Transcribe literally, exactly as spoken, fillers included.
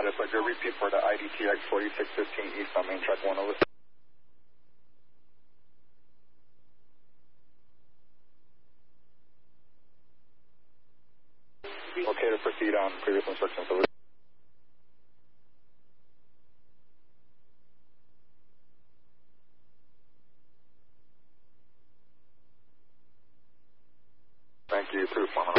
status. Like your repeat for the I D T X forty-six fifteen East on main track one over. Okay to proceed on previous instructions over. Thank you, proof one.